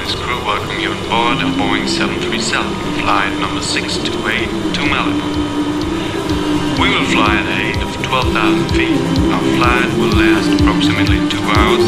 this crew welcome you on board a Boeing 737, flight number 628 to Malibu. We will fly at a height of 12,000 feet. Our flight will last approximately 2 hours.